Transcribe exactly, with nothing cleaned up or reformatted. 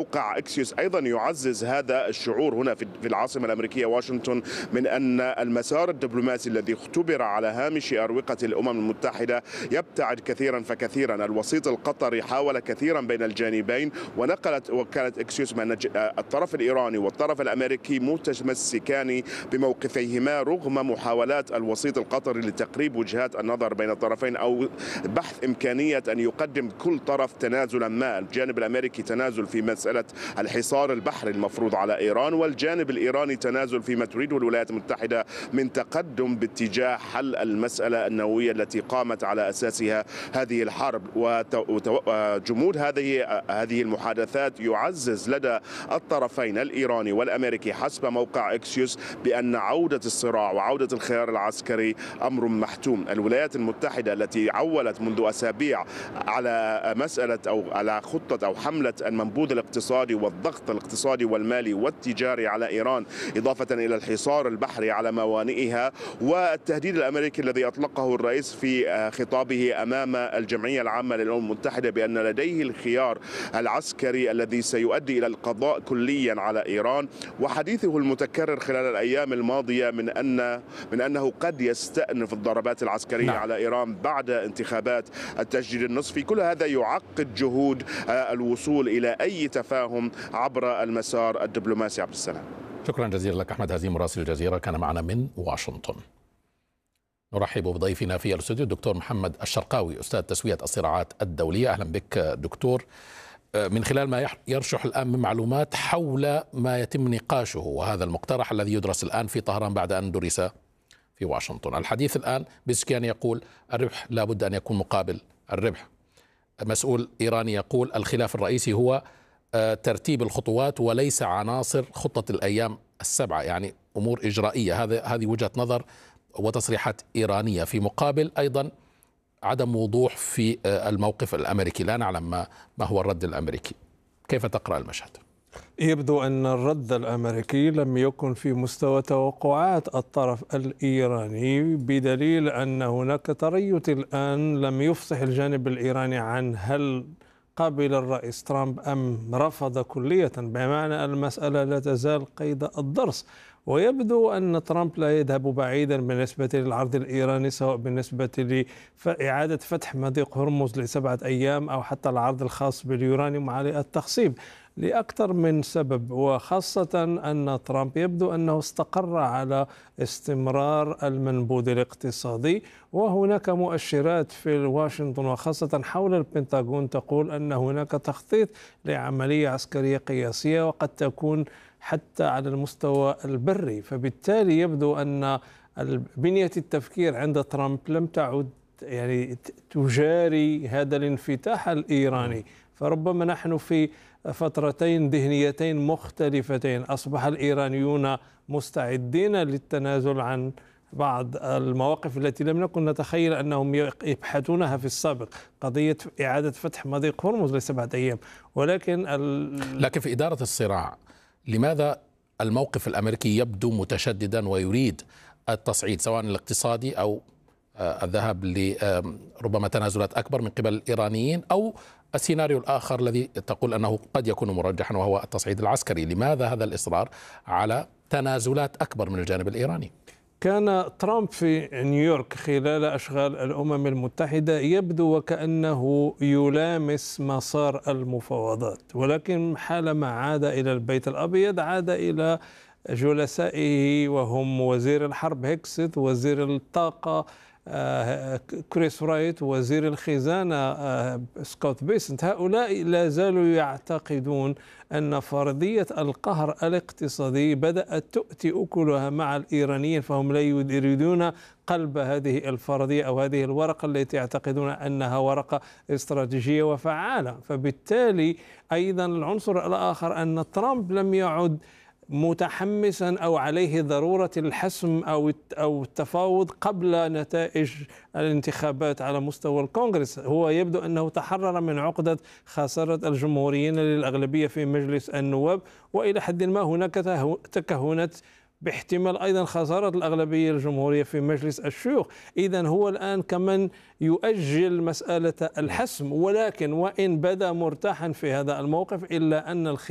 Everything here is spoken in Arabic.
موقع اكسيوس أيضا يعزز هذا الشعور هنا في العاصمة الأمريكية واشنطن من أن المسار الدبلوماسي الذي اختبر على هامش أروقة الأمم المتحدة يبتعد كثيرا فكثيرا. الوسيط القطري حاول كثيرا بين الجانبين، ونقلت وكالة اكسيوس من الطرف الإيراني والطرف الأمريكي متمسكان بموقفيهما رغم محاولات الوسيط القطري لتقريب وجهات النظر بين الطرفين أو بحث إمكانية أن يقدم كل طرف تنازلا ما. الجانب الأمريكي تنازل في مسألة الحصار البحري المفروض على إيران، والجانب الإيراني تنازل فيما تريده الولايات المتحدة من تقدم باتجاه حل المسألة النووية التي قامت على أساسها هذه الحرب. وجمود هذه هذه المحادثات يعزز لدى الطرفين الإيراني والأمريكي حسب موقع اكسيوس بأن عودة الصراع وعودة الخيار العسكري أمر محتوم. الولايات المتحدة التي عولت منذ أسابيع على مسألة أو على خطة أو حملة المنبوذ الاقتصادي والضغط الاقتصادي والمالي والتجاري على إيران، إضافة إلى الحصار البحري على موانئها، والتهديد الأمريكي الذي أطلقه الرئيس في خطابه أمام الجمعية العامة للأمم المتحدة بأن لديه الخيار العسكري الذي سيؤدي إلى القضاء كليا على إيران، وحديثه المتكرر خلال الأيام الماضية من أن من أنه قد يستأنف الضربات العسكرية نعم. على إيران بعد انتخابات التجديد النصفي. كل هذا يعقد جهود الوصول إلى أي تفاهم عبر المسار الدبلوماسي. عبد السلام، شكرا جزيلا لك. أحمد هزيم مراسل الجزيرة كان معنا من واشنطن. نرحب بضيفنا في الاستوديو الدكتور محمد الشرقاوي، أستاذ تسوية الصراعات الدولية. أهلا بك دكتور. من خلال ما يرشح الآن من معلومات حول ما يتم نقاشه وهذا المقترح الذي يدرس الآن في طهران بعد أن درس في واشنطن، الحديث الآن بسكيان يقول الربح لابد أن يكون مقابل الربح، مسؤول إيراني يقول الخلاف الرئيسي هو ترتيب الخطوات وليس عناصر خطة الأيام السبعة، يعني أمور إجرائية. هذا هذه وجهة نظر وتصريحات إيرانية، في مقابل أيضا عدم وضوح في الموقف الأمريكي. لا نعلم ما ما هو الرد الأمريكي. كيف تقرأ المشهد؟ يبدو أن الرد الأمريكي لم يكن في مستوى توقعات الطرف الإيراني، بدليل أن هناك تريث الآن لم يفصح الجانب الإيراني عن هل قبل الرئيس ترامب أم رفض كلية، بمعنى المسألة لا تزال قيد الضرس. ويبدو أن ترامب لا يذهب بعيدا بالنسبة للعرض الإيراني، سواء بالنسبة لإعادة فتح مضيق هرمز لسبعة أيام أو حتى العرض الخاص باليورانيوم على التخصيب، لأكثر من سبب، وخاصة أن ترامب يبدو أنه استقر على استمرار المنبوذ الاقتصادي. وهناك مؤشرات في واشنطن وخاصة حول البنتاغون تقول أن هناك تخطيط لعملية عسكرية قياسية وقد تكون حتى على المستوى البري. فبالتالي يبدو أن بنية التفكير عند ترامب لم تعد يعني تجاري هذا الانفتاح الإيراني، فربما نحن في فترتين ذهنيتين مختلفتين. أصبح الإيرانيون مستعدين للتنازل عن بعض المواقف التي لم نكن نتخيل أنهم يبحثونها في السابق، قضية إعادة فتح مضيق هرمز لسبعة أيام. ولكن ال... لكن في إدارة الصراع لماذا الموقف الأمريكي يبدو متشددا ويريد التصعيد سواء الاقتصادي أو الذهاب لربما تنازلات أكبر من قبل الإيرانيين، أو السيناريو الآخر الذي تقول أنه قد يكون مرجحا وهو التصعيد العسكري؟ لماذا هذا الإصرار على تنازلات أكبر من الجانب الإيراني؟ كان ترامب في نيويورك خلال أشغال الأمم المتحدة يبدو وكأنه يلامس مسار المفاوضات، ولكن حالما عاد إلى البيت الأبيض عاد إلى جلسائه وهم وزير الحرب هيكسيت، وزير الطاقة كريس رايت، وزير الخزانة سكوت بيسنت. هؤلاء لا زالوا يعتقدون أن فرضية القهر الاقتصادي بدأت تؤتي أكلها مع الإيرانيين، فهم لا يريدون قلب هذه الفرضية أو هذه الورقة التي يعتقدون أنها ورقة استراتيجية وفعالة. فبالتالي أيضا العنصر الآخر أن ترامب لم يعد متحمسا أو عليه ضرورة الحسم أو أو التفاوض قبل نتائج الانتخابات على مستوى الكونغرس. هو يبدو أنه تحرر من عقدة خسارة الجمهوريين للأغلبية في مجلس النواب، وإلى حد ما هناك تكهنات باحتمال أيضا خسارة الأغلبية الجمهورية في مجلس الشيوخ. إذن هو الآن كمان يؤجل مسألة الحسم، ولكن وإن بدا مرتاحا في هذا الموقف إلا أن